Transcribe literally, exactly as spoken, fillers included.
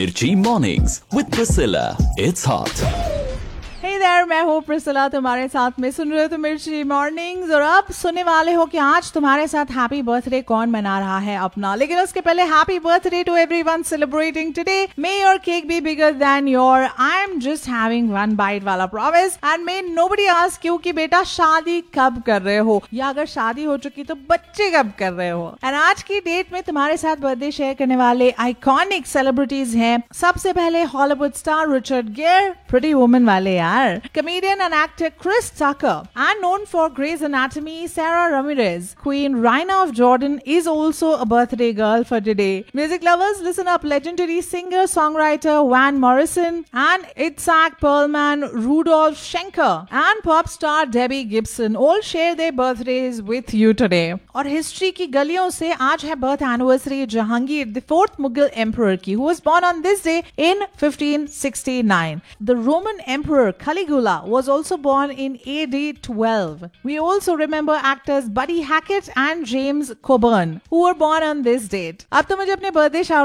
Mirchi Mornings with Priscilla. It's hot. Hey there, मैं हूँ Priscilla, तुम्हारे साथ में सुन रहे हो तो मिर्ची मॉर्निंग्स। और अब सुनने वाले हो कि आज तुम्हारे साथ हैप्पी बर्थडे कौन मना रहा है अपना। लेकिन उसके पहले happy birthday to everyone celebrating today. May your cake be bigger than your. I am just having one byte वाला promise and may nobody ask you कि बेटा शादी कब कर रहे हो, या अगर शादी हो चुकी तो बच्चे कब कर रहे हो। एंड आज की डेट में तुम्हारे साथ बर्थडे शेयर करने वाले आइकॉनिक सेलिब्रिटीज हैं। सबसे पहले Hollywood star Richard gear, pretty woman वाले यार। Comedian and actor Chris Tucker, and known for Grey's Anatomy, Sarah Ramirez. Queen Raina of Jordan is also a birthday girl for today. Music lovers, listen up. Legendary singer, songwriter Van Morrison and Itzhak Perlman, Rudolf Schenker and pop star Debbie Gibson all share their birthdays with you today. और history की गलियों से आज है birth anniversary Jahangir the fourth Mughal emperor की, who was born on this day in fifteen sixty-nine. The Roman Emperor Caligula was also born in A D twelve. We also remember actors Buddy Hackett and James Coburn, who were born on this date. अब तो मुझे अपने birthday